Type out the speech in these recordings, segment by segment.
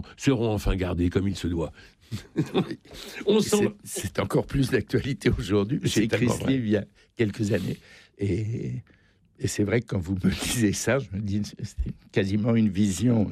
seront enfin gardés comme il se doit. C'est encore plus d'actualité aujourd'hui. J'ai écrit ce livre il y a quelques années. Et c'est vrai que quand vous me disez ça, je me dis c'est quasiment une vision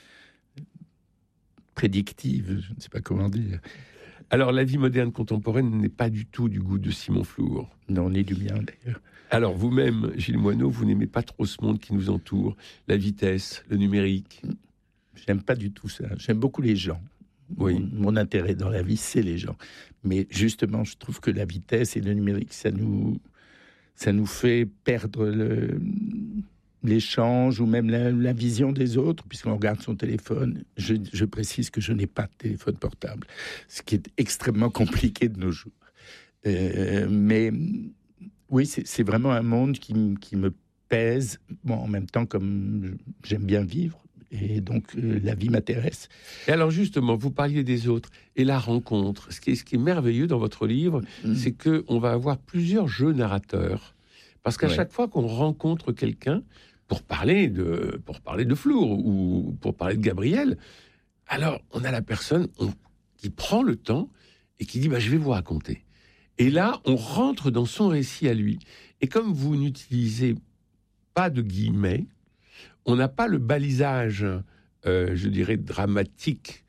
prédictive, je ne sais pas comment dire. Alors, la vie moderne contemporaine n'est pas du tout du goût de Simon Flour. Non, ni du mien d'ailleurs. Alors, vous-même, Gilles Moineau, vous n'aimez pas trop ce monde qui nous entoure, la vitesse, le numérique. J'aime pas du tout ça. J'aime beaucoup les gens. Oui. Mon intérêt dans la vie, c'est les gens. Mais justement, je trouve que la vitesse et le numérique, ça nous fait perdre l'échange ou même la vision des autres, puisqu'on regarde son téléphone. Je précise que je n'ai pas de téléphone portable, ce qui est extrêmement compliqué de nos jours. Mais oui, c'est vraiment un monde qui me pèse. Bon, en même temps, comme j'aime bien vivre, et donc la vie m'intéresse. Et alors justement, vous parliez des autres et la rencontre. Ce qui est merveilleux dans votre livre, c'est qu'on va avoir plusieurs jeux narrateurs. Parce qu'à chaque fois qu'on rencontre quelqu'un, pour parler de Flour ou pour parler de Gabriel, alors on a la personne qui prend le temps et qui dit je vais vous raconter. Et là, on rentre dans son récit à lui. Et comme vous n'utilisez pas de guillemets, on n'a pas le balisage, je dirais, dramaturgique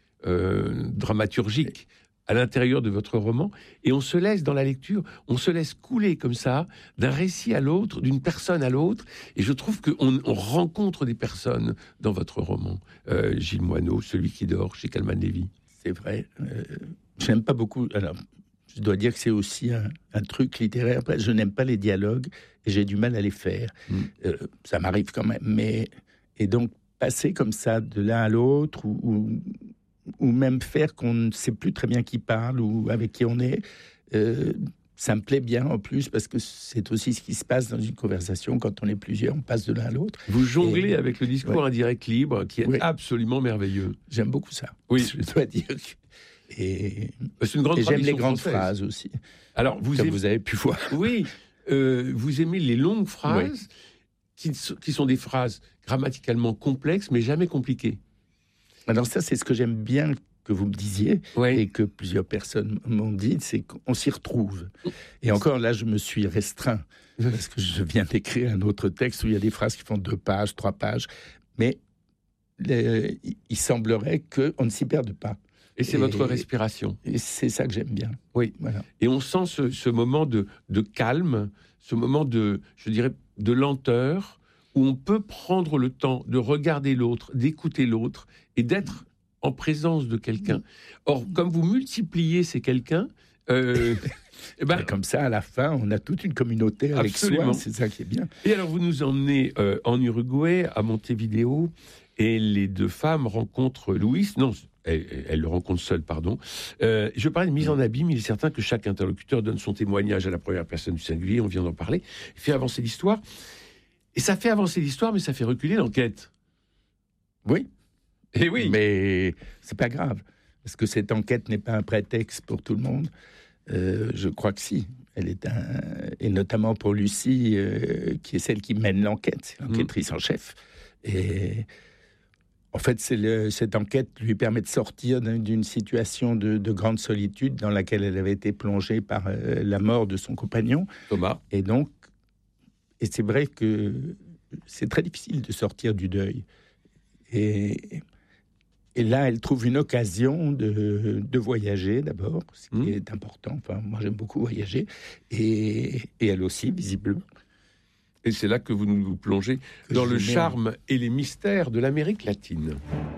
à l'intérieur de votre roman, et on se laisse dans la lecture, on se laisse couler comme ça, d'un récit à l'autre, d'une personne à l'autre, et je trouve qu'on rencontre des personnes dans votre roman. Gilles Moineau, Celui qui dort, chez Calman Lévy. C'est vrai. J'aime pas beaucoup... Alors, je dois dire que c'est aussi un truc littéraire. Après, je n'aime pas les dialogues, et j'ai du mal à les faire. Ça m'arrive quand même, Et donc, passer comme ça de l'un à l'autre, ou même faire qu'on ne sait plus très bien qui parle ou avec qui on est, ça me plaît bien en plus, parce que c'est aussi ce qui se passe dans une conversation. Quand on est plusieurs, on passe de l'un à l'autre. Vous jonglez avec le discours indirect libre, qui est absolument merveilleux. J'aime beaucoup ça, je dois dire. C'est une grande tradition. J'aime les grandes phrases aussi. Alors, vous avez pu voir. Oui, vous aimez les longues phrases, qui sont des phrases grammaticalement complexes, mais jamais compliquées. Alors ça, c'est ce que j'aime bien que vous me disiez, et que plusieurs personnes m'ont dit, c'est qu'on s'y retrouve. Et encore là, je me suis restreint, parce que je viens d'écrire un autre texte où il y a des phrases qui font 2 pages, 3 pages, mais il semblerait qu'on ne s'y perde pas. Et c'est votre respiration. Et c'est ça que j'aime bien. Oui, voilà. Et on sent ce moment de calme, ce moment de lenteur, où on peut prendre le temps de regarder l'autre, d'écouter l'autre, et d'être en présence de quelqu'un. Or, comme vous multipliez ces quelqu'un, comme ça, à la fin, on a toute une communauté avec soi, c'est ça qui est bien. Et alors, vous nous emmenez en Uruguay, à Montevideo, et les 2 femmes rencontrent Louis. Non, elle le rencontre seule, pardon. Je parlais de mise en abîme. Il est certain que chaque interlocuteur donne son témoignage à la première personne du singulier, on vient d'en parler, fait avancer l'histoire. Et ça fait avancer l'histoire, mais ça fait reculer l'enquête. Oui. Et oui. Mais c'est pas grave, parce que cette enquête n'est pas un prétexte pour tout le monde. Je crois que si. Elle est et notamment pour Lucie, qui est celle qui mène l'enquête, c'est l'enquêtrice en chef. Et en fait, cette enquête lui permet de sortir d'une situation de grande solitude dans laquelle elle avait été plongée par la mort de son compagnon, Thomas. Et c'est vrai que c'est très difficile de sortir du deuil. Et là, elle trouve une occasion de voyager d'abord, ce qui est important. Enfin, moi, j'aime beaucoup voyager. Et elle aussi, visiblement. Et c'est là que vous nous plongez dans le charme et les mystères de l'Amérique latine.